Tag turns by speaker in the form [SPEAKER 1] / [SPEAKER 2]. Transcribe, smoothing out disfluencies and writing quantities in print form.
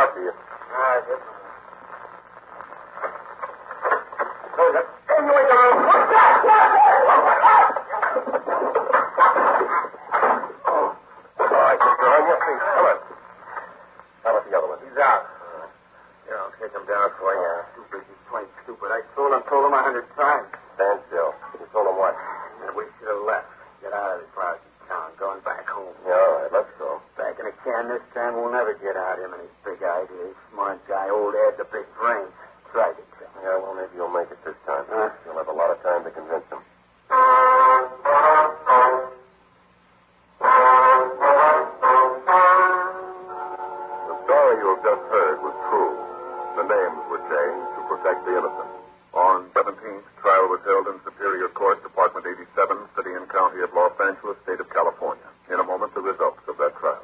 [SPEAKER 1] talk to you.
[SPEAKER 2] Good. Anyway, what's that?
[SPEAKER 1] All right, Mr. On your feet. Come on. How about the other one?
[SPEAKER 2] He's out. Here, I'll take him down for you. Too busy playing stupid. I told him 100 times.
[SPEAKER 1] Stand still. You told him what?
[SPEAKER 2] And we should have left. Get out of this lousy town. Going back home.
[SPEAKER 1] Yeah, all right, let's go.
[SPEAKER 2] Back in the can this time, we'll never get out him and his big ideas. Smart guy, old Ed, the big brain. Tried to tell him.
[SPEAKER 1] Yeah, well, maybe you'll make it this time. You'll have a lot of time to convince him. The story you have just heard was true. The names were changed to protect the innocent.
[SPEAKER 3] On 17th, trial was held in Superior Court, Department 87, City and County of Los Angeles, State of California. In a moment, the results of that trial.